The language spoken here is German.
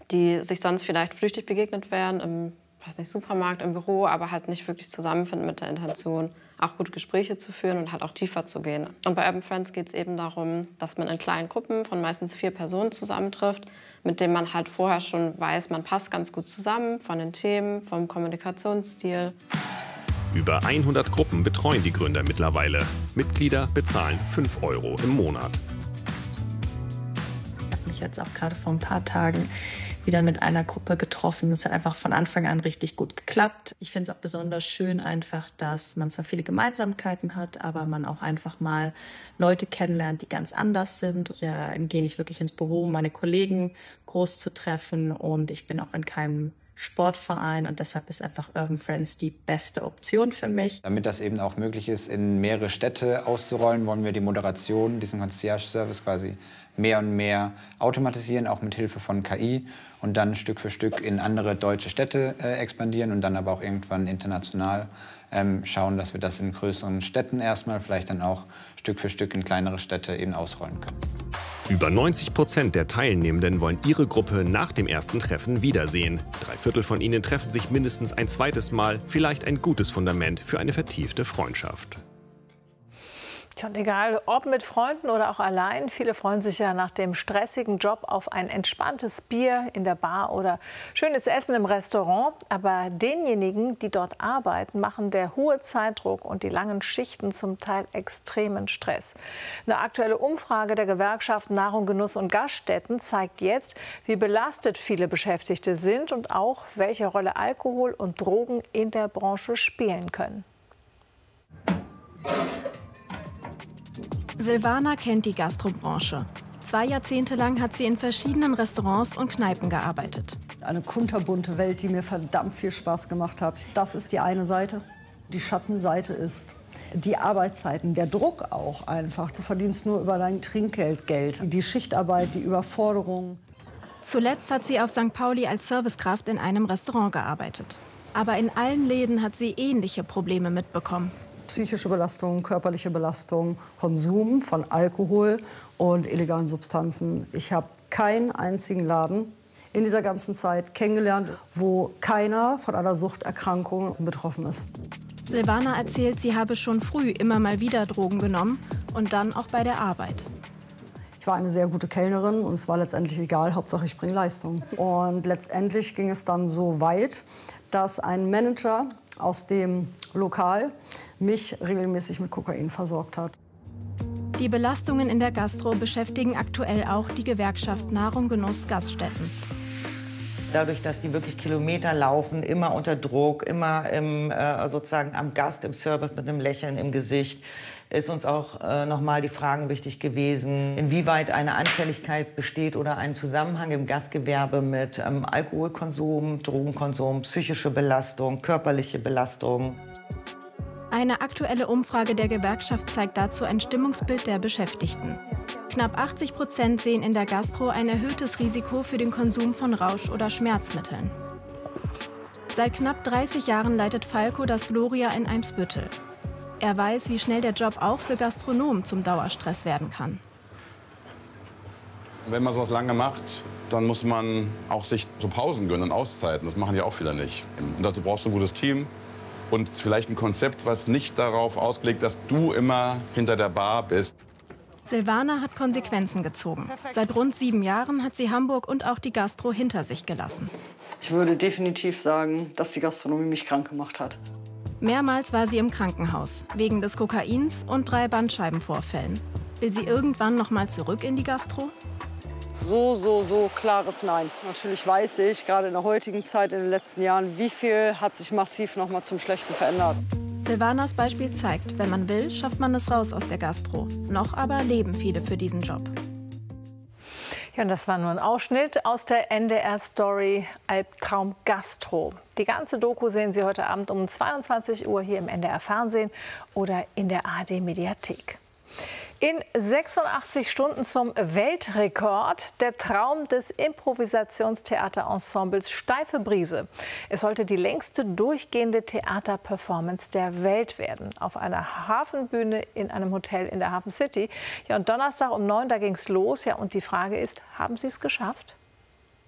die sich sonst vielleicht flüchtig begegnet wären, im weiß nicht, Supermarkt, im Büro, aber halt nicht wirklich zusammenfinden mit der Intention, auch gute Gespräche zu führen und halt auch tiefer zu gehen. Und bei Urban Friends geht es eben darum, dass man in kleinen Gruppen von meistens 4 Personen zusammentrifft, mit denen man halt vorher schon weiß, man passt ganz gut zusammen, von den Themen, vom Kommunikationsstil. Über 100 Gruppen betreuen die Gründer mittlerweile. Mitglieder bezahlen 5 € im Monat. Ich habe mich jetzt auch gerade vor ein paar Tagen wieder mit einer Gruppe getroffen. Das hat einfach von Anfang an richtig gut geklappt. Ich finde es auch besonders schön einfach, dass man zwar viele Gemeinsamkeiten hat, aber man auch einfach mal Leute kennenlernt, die ganz anders sind. Ich gehe nicht wirklich ins Büro, um meine Kollegen groß zu treffen, und ich bin auch in keinem Sportverein, und deshalb ist einfach Urban Friends die beste Option für mich. Damit das eben auch möglich ist, in mehrere Städte auszurollen, wollen wir die Moderation, diesen Concierge-Service quasi mehr und mehr automatisieren, auch mit Hilfe von KI, und dann Stück für Stück in andere deutsche Städte expandieren und dann aber auch irgendwann international schauen, dass wir das in größeren Städten erstmal, vielleicht dann auch Stück für Stück in kleinere Städte eben ausrollen können. Über 90% der Teilnehmenden wollen ihre Gruppe nach dem ersten Treffen wiedersehen. 3/4 von ihnen treffen sich mindestens ein zweites Mal, vielleicht ein gutes Fundament für eine vertiefte Freundschaft. Tja, und egal, ob mit Freunden oder auch allein, viele freuen sich ja nach dem stressigen Job auf ein entspanntes Bier in der Bar oder schönes Essen im Restaurant. Aber denjenigen, die dort arbeiten, machen der hohe Zeitdruck und die langen Schichten zum Teil extremen Stress. Eine aktuelle Umfrage der Gewerkschaft Nahrung, Genuss und Gaststätten zeigt jetzt, wie belastet viele Beschäftigte sind und auch, welche Rolle Alkohol und Drogen in der Branche spielen können. Silvana kennt die Gastrobranche. 2 Jahrzehnte lang hat sie in verschiedenen Restaurants und Kneipen gearbeitet. Eine kunterbunte Welt, die mir verdammt viel Spaß gemacht hat. Das ist die eine Seite. Die Schattenseite ist die Arbeitszeiten, der Druck auch einfach. Du verdienst nur über dein Trinkgeld Geld. Die Schichtarbeit, die Überforderung. Zuletzt hat sie auf St. Pauli als Servicekraft in einem Restaurant gearbeitet. Aber in allen Läden hat sie ähnliche Probleme mitbekommen. Psychische Belastung, körperliche Belastung, Konsum von Alkohol und illegalen Substanzen. Ich habe keinen einzigen Laden in dieser ganzen Zeit kennengelernt, wo keiner von einer Suchterkrankung betroffen ist. Silvana erzählt, sie habe schon früh immer mal wieder Drogen genommen und dann auch bei der Arbeit. Ich war eine sehr gute Kellnerin und es war letztendlich egal, Hauptsache ich bringe Leistung. Und letztendlich ging es dann so weit, dass ein Manager aus dem Lokal mich regelmäßig mit Kokain versorgt hat. Die Belastungen in der Gastro beschäftigen aktuell auch die Gewerkschaft Nahrung, Genuss, Gaststätten. Dadurch, dass die wirklich Kilometer laufen, immer unter Druck, immer sozusagen am Gast, im Service mit einem Lächeln im Gesicht, ist uns auch nochmal die Fragen wichtig gewesen, inwieweit eine Anfälligkeit besteht oder ein Zusammenhang im Gastgewerbe mit Alkoholkonsum, Drogenkonsum, psychische Belastung, körperliche Belastung. Eine aktuelle Umfrage der Gewerkschaft zeigt dazu ein Stimmungsbild der Beschäftigten. Knapp 80% sehen in der Gastro ein erhöhtes Risiko für den Konsum von Rausch- oder Schmerzmitteln. Seit knapp 30 Jahren leitet Falco das Gloria in Eimsbüttel. Er weiß, wie schnell der Job auch für Gastronomen zum Dauerstress werden kann. Wenn man sowas lange macht, dann muss man auch sich so Pausen gönnen und Auszeiten. Das machen ja auch viele nicht. Und dazu brauchst du ein gutes Team und vielleicht ein Konzept, was nicht darauf ausgelegt ist, dass du immer hinter der Bar bist. Silvana hat Konsequenzen gezogen. Seit rund 7 Jahren hat sie Hamburg und auch die Gastro hinter sich gelassen. Ich würde definitiv sagen, dass die Gastronomie mich krank gemacht hat. Mehrmals war sie im Krankenhaus, wegen des Kokains und 3 Bandscheibenvorfällen. Will sie irgendwann noch mal zurück in die Gastro? So klares Nein. Natürlich weiß ich, gerade in der heutigen Zeit, in den letzten Jahren, wie viel hat sich massiv noch mal zum Schlechten verändert. Silvanas Beispiel zeigt, wenn man will, schafft man es raus aus der Gastro. Noch aber leben viele für diesen Job. Ja, und das war nur ein Ausschnitt aus der NDR-Story Albtraum Gastro. Die ganze Doku sehen Sie heute Abend um 22 Uhr hier im NDR-Fernsehen oder in der ARD-Mediathek. In 86 Stunden zum Weltrekord, der Traum des Improvisationstheaterensembles Steife Brise. Es sollte die längste durchgehende Theaterperformance der Welt werden. Auf einer Hafenbühne in einem Hotel in der Hafen City. Ja, und Donnerstag um 9 da ging es los. Ja, und die Frage ist, haben Sie es geschafft?